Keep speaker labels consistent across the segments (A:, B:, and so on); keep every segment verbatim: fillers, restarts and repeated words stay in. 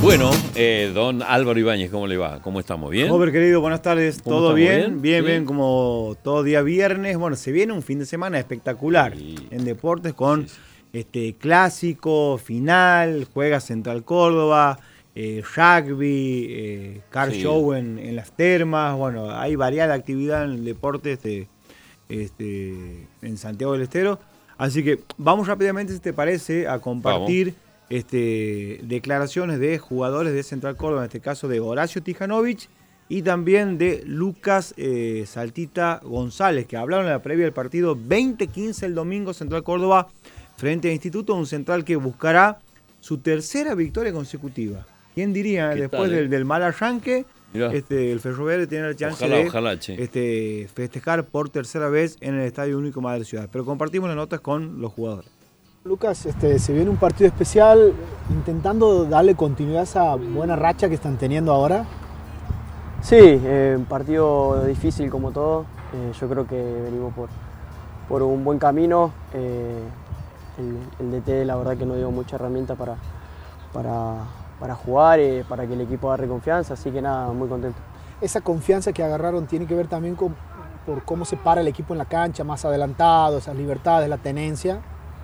A: Bueno, eh, don Álvaro Ibáñez, ¿cómo le va? ¿Cómo estamos? ¿Bien?
B: Robert, querido, buenas tardes. ¿Todo bien? Bien, bien,
A: ¿Sí?
B: bien, como todo día viernes. Bueno, se viene un fin de semana espectacular sí. en deportes con sí, sí. este clásico, final, juega Central Córdoba, eh, rugby, eh, car sí. show en, en las termas. Bueno, hay variada actividad en deportes este, este, en Santiago del Estero. Así que vamos rápidamente, si te parece, a compartir... Vamos. Este, declaraciones de jugadores de Central Córdoba, en este caso de Horacio Tijanovic y también de Lucas eh, Saltita González, que hablaron en la previa del partido veinte quince el domingo, Central Córdoba frente a Instituto, un Central que buscará su tercera victoria consecutiva. ¿Quién diría, después tal, eh? del, del mal arranque, este, el Ferroviario tiene la chance
A: ojalá,
B: de
A: ojalá, che.
B: este, festejar por tercera vez en el Estadio Único Madre Ciudad? Pero compartimos las notas con los jugadores.
C: Lucas, este, se viene un partido especial, intentando darle continuidad a esa buena racha que están teniendo ahora.
D: Sí, eh, un partido difícil como todo. Eh, yo creo que venimos por, por un buen camino. Eh, el, el D T la verdad que nos dio mucha herramienta para, para, para jugar, eh, para que el equipo agarre confianza, así que nada, muy contento.
C: Esa confianza que agarraron tiene que ver también con por cómo se para el equipo en la cancha, más adelantado, esas libertades, la tenencia.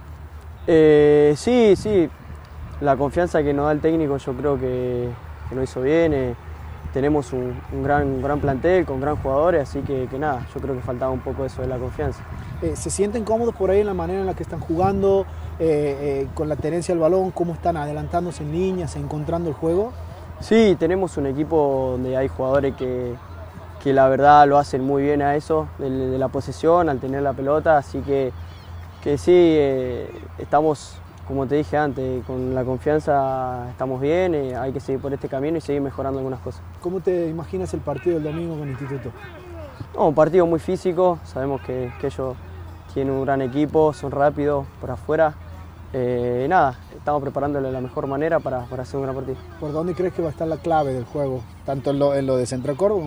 D: Eh, sí, sí, la confianza que nos da el técnico yo creo que, que lo hizo bien. Eh, tenemos un, un, gran, un gran plantel con gran jugadores, así que, que nada, yo creo que faltaba un poco eso de la confianza.
C: Eh, ¿Se sienten cómodos por ahí en la manera en la que están jugando, eh, eh, con la tenencia del balón, cómo están adelantándose en líneas, encontrando el juego?
D: Sí, tenemos un equipo donde hay jugadores que, que la verdad lo hacen muy bien a eso, de, de la posesión, al tener la pelota, así que que sí, eh, estamos, como te dije antes, con la confianza estamos bien, eh, hay que seguir por este camino y seguir mejorando algunas cosas.
C: ¿Cómo te imaginas el partido del domingo con Instituto?
D: No, un partido muy físico, sabemos que, que ellos tienen un gran equipo, son rápidos por afuera. Eh, nada, estamos preparándolo de la mejor manera para, para hacer un gran partido.
C: ¿Por dónde crees que va a estar la clave del juego, tanto en lo, en lo de Central Córdoba